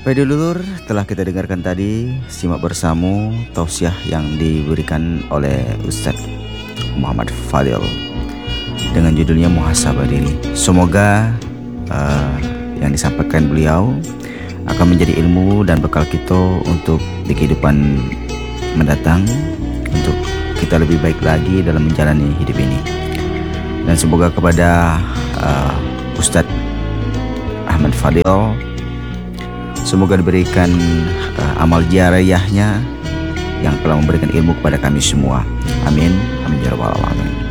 Baik dulur, telah kita dengarkan tadi, simak bersama tausiah yang diberikan oleh Ustadz Muhammad Fadil dengan judulnya Muhasabah Diri. Semoga yang disampaikan beliau akan menjadi ilmu dan bekal kita untuk di kehidupan mendatang, untuk kita lebih baik lagi dalam menjalani hidup ini. Dan semoga kepada Ustadz Ahmad Fadil, semoga diberikan amal jariyahnya yang telah memberikan ilmu kepada kami semua. Amin. Amin ya rabbal alamin.